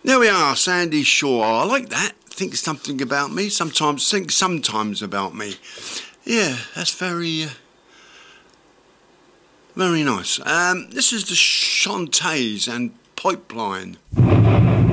There we are, Sandy Shaw. I like that. Think something about me. Sometimes think sometimes about me. Yeah, that's very nice. This is the Shantays and Pipeline.